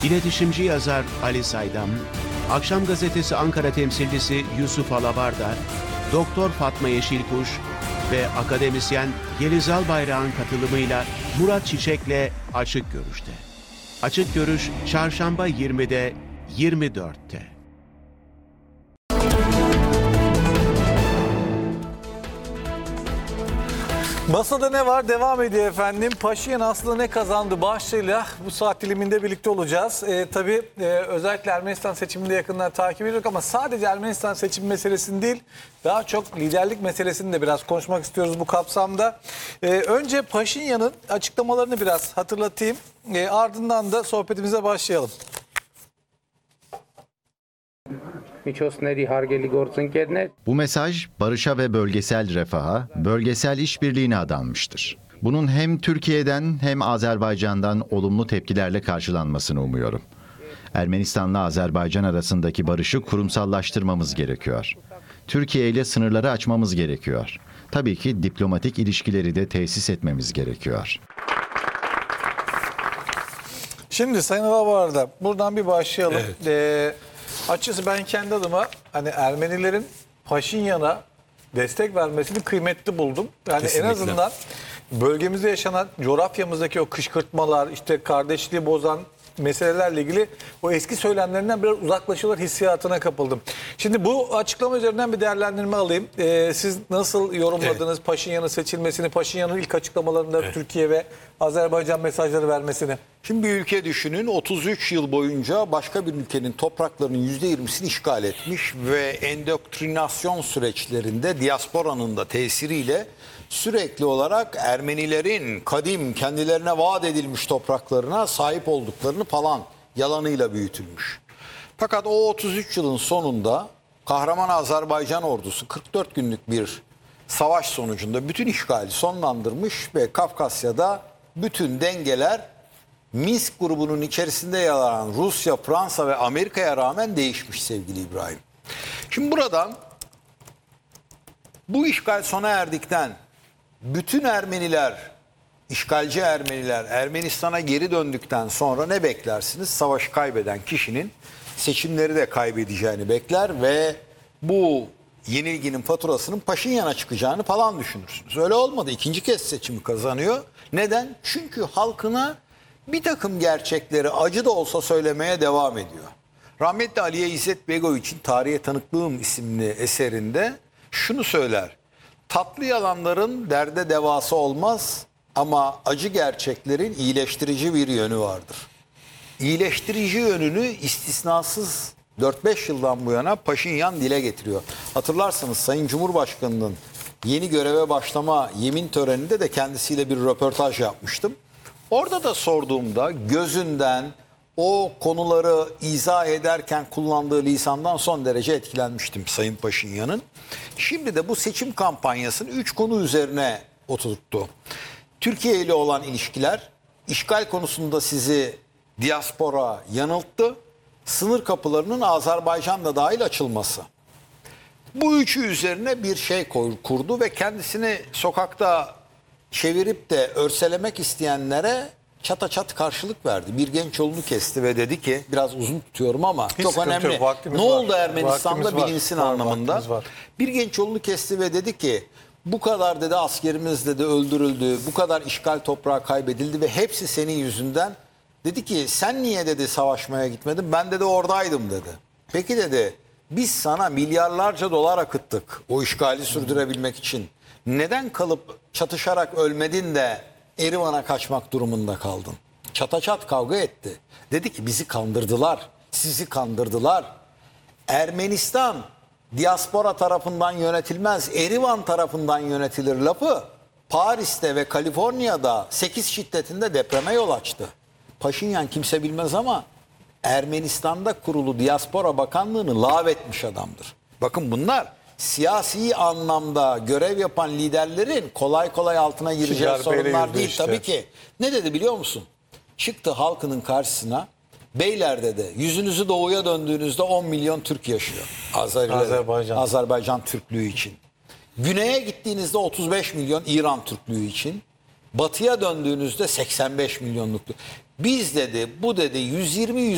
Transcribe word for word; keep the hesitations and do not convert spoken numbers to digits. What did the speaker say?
İletişimci yazar Ali Saydam, Akşam Gazetesi Ankara temsilcisi Yusuf Alabarda, Doktor Fatma Yeşilkuş ve akademisyen Yeliz Albayrak'ın katılımıyla Murat Çiçek'le Açık Görüş'te. Açık Görüş, Çarşamba yirmide, yirmi dörtte. Masada ne var? Devam ediyor efendim. Paşinyan aslında ne kazandı başlığıyla bu saat diliminde birlikte olacağız. Ee, tabii e, özellikle Ermenistan seçiminde yakından takip ediyoruz ama sadece Ermenistan seçim meselesini değil, daha çok liderlik meselesini de biraz konuşmak istiyoruz bu kapsamda. Ee, önce Paşinyan'ın açıklamalarını biraz hatırlatayım. Ee, ardından da sohbetimize başlayalım. Bu mesaj barışa ve bölgesel refaha, bölgesel işbirliğine adanmıştır. Bunun hem Türkiye'den hem Azerbaycan'dan olumlu tepkilerle karşılanmasını umuyorum. Ermenistan'la Azerbaycan arasındaki barışı kurumsallaştırmamız gerekiyor. Türkiye ile sınırları açmamız gerekiyor. Tabii ki diplomatik ilişkileri de tesis etmemiz gerekiyor. Şimdi Sayın Alabarda buradan bir başlayalım. Evet. Ee, açıkçası ben kendi adıma hani Ermenilerin Paşinyan'a destek vermesini kıymetli buldum. Yani Kesinlikle. en azından bölgemizde yaşanan coğrafyamızdaki o kışkırtmalar, işte kardeşliği bozan meselelerle ilgili o eski söylemlerinden biraz uzaklaşıyorlar hissiyatına kapıldım. Şimdi bu açıklama üzerinden bir değerlendirme alayım. Ee, siz nasıl yorumladınız evet. Paşinyan'ın seçilmesini, Paşinyan'ın ilk açıklamalarında evet. Türkiye ve Azerbaycan mesajları vermesini? Şimdi bir ülke düşünün, otuz üç yıl boyunca başka bir ülkenin topraklarının yüzde yirmisini işgal etmiş ve endoktrinasyon süreçlerinde diasporanın da tesiriyle sürekli olarak Ermenilerin kadim kendilerine vaat edilmiş topraklarına sahip olduklarını falan yalanıyla büyütülmüş. Fakat o otuz üç yılın sonunda kahraman Azerbaycan ordusu kırk dört günlük bir savaş sonucunda bütün işgali sonlandırmış ve Kafkasya'da bütün dengeler Minsk grubunun içerisinde yer alan Rusya, Fransa ve Amerika'ya rağmen değişmiş sevgili İbrahim. Şimdi buradan bu işgal sona erdikten bütün Ermeniler, işgalci Ermeniler Ermenistan'a geri döndükten sonra ne beklersiniz? Savaşı kaybeden kişinin seçimleri de kaybedeceğini bekler ve bu yenilginin faturasının Paşinyan'a çıkacağını falan düşünürsünüz. Öyle olmadı. İkinci kez seçimi kazanıyor. Neden? Çünkü halkına bir takım gerçekleri acı da olsa söylemeye devam ediyor. Rahmetli Aliye İzzet Begoviç'in Tarihe Tanıklığım isimli eserinde şunu söyler. Tatlı yalanların derde devası olmaz ama acı gerçeklerin iyileştirici bir yönü vardır. İyileştirici yönünü istisnasız dört beş yıldan bu yana Paşinyan dile getiriyor. Hatırlarsanız Sayın Cumhurbaşkanı'nın yeni göreve başlama yemin töreninde de kendisiyle bir röportaj yapmıştım. Orada da sorduğumda gözünden o konuları izah ederken kullandığı lisandan son derece etkilenmiştim Sayın Paşinyan'ın. Şimdi de bu seçim kampanyasını üç konu üzerine oturttu. Türkiye ile olan ilişkiler, işgal konusunda sizi diaspora yanılttı, sınır kapılarının Azerbaycan'da dahil açılması. Bu üçü üzerine bir şey kurdu ve kendisini sokakta çevirip de örselemek isteyenlere çata çat karşılık verdi. Bir genç yolunu kesti ve dedi ki, biraz uzun tutuyorum ama Hiç çok önemli. Yok, ne oldu var. Ermenistan'da Vaktimiz bilinsin var. anlamında. Var. Bir genç yolunu kesti ve dedi ki, bu kadar dedi askerimiz dedi öldürüldü, bu kadar işgal toprağı kaybedildi ve hepsi senin yüzünden. Dedi ki sen niye dedi savaşmaya gitmedin? Ben dedi oradaydım dedi. Peki dedi biz sana milyarlarca dolar akıttık o işgali sürdürebilmek için. Neden kalıp çatışarak ölmedin de Erivan'a kaçmak durumunda kaldın? Çataçat kavga etti. Dedi ki bizi kandırdılar, sizi kandırdılar. Ermenistan diaspora tarafından yönetilmez, Erivan tarafından yönetilir lafı Paris'te ve Kaliforniya'da sekiz şiddetinde depreme yol açtı. Paşinyan kimse bilmez ama Ermenistan'da kurulu Diaspora Bakanlığı'nı lağvetmiş adamdır. Bakın bunlar siyasi anlamda görev yapan liderlerin kolay kolay altına gireceği sorunlar değil işte. Tabii ki. Ne dedi biliyor musun? Çıktı halkının karşısına. Beyler'de yüzünüzü doğuya döndüğünüzde on milyon Türk yaşıyor. Azerbaycan. Azerbaycan Türklüğü için. Güneye gittiğinizde otuz beş milyon İran Türklüğü için. Batıya döndüğünüzde seksen beş milyonluktu. Biz dedi bu dedi yüz yirmi